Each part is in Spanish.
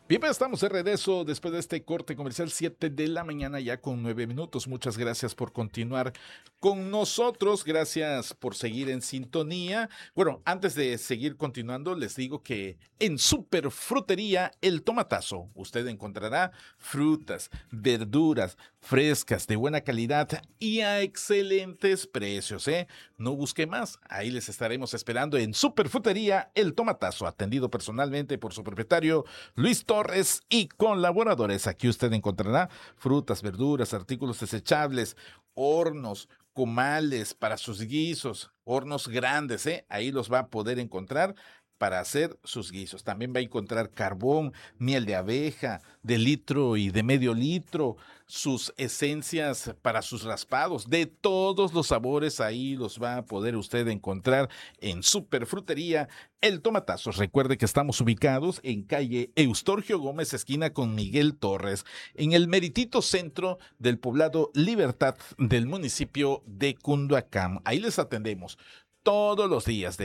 Bien, pues estamos de regreso después de este corte comercial, 7 de la mañana ya con 9 minutos. Muchas gracias por continuar con nosotros, gracias por seguir en sintonía. Bueno, antes de seguir continuando, les digo que en Superfrutería El Tomatazo usted encontrará frutas, verduras frescas, de buena calidad y a excelentes precios, ¿eh? No busque más, ahí les estaremos esperando en Superfrutería El Tomatazo, atendido personalmente por su propietario Luis Torres y colaboradores. Aquí usted encontrará frutas, verduras, artículos desechables, hornos, comales para sus guisos, hornos grandes, ¿eh? Ahí los va a poder encontrar para hacer sus guisos. También va a encontrar carbón, miel de abeja, de litro y de medio litro, sus esencias para sus raspados, de todos los sabores, ahí los va a poder usted encontrar en Superfrutería El Tomatazo. Recuerde que estamos ubicados en calle Eustorgio Gómez, esquina con Miguel Torres, en el meritito centro del poblado Libertad del municipio de Cunduacán. Ahí les atendemos todos los días,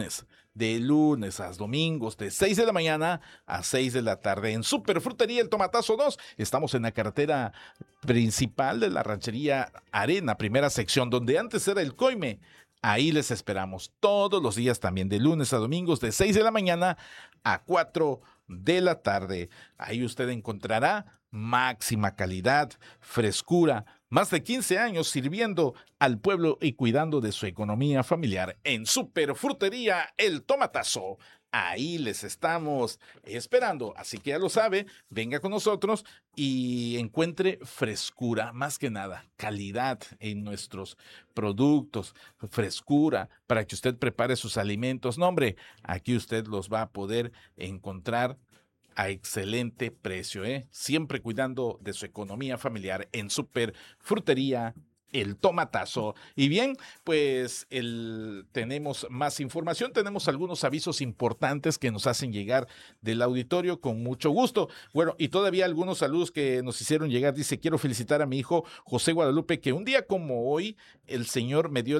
de lunes a domingos, de 6 de la mañana a 6 de la tarde. En Superfrutería El Tomatazo 2, estamos en la carretera principal de la ranchería Arena, primera sección, donde antes era el Coime. Ahí les esperamos todos los días también, de lunes a domingos, de 6 de la mañana a 4 de la tarde. Ahí usted encontrará máxima calidad, frescura, más de 15 años sirviendo al pueblo y cuidando de su economía familiar en Superfrutería El Tomatazo. Ahí les estamos esperando, así que ya lo sabe, venga con nosotros y encuentre frescura, más que nada, calidad en nuestros productos, frescura para que usted prepare sus alimentos. No, hombre, aquí usted los va a poder encontrar a excelente precio, ¿eh? Siempre cuidando de su economía familiar en Superfrutería El Tomatazo. Y bien, pues tenemos más información, tenemos algunos avisos importantes que nos hacen llegar del auditorio con mucho gusto. Bueno, y todavía algunos saludos que nos hicieron llegar. Dice, quiero felicitar a mi hijo José Guadalupe, que un día como hoy el Señor me dio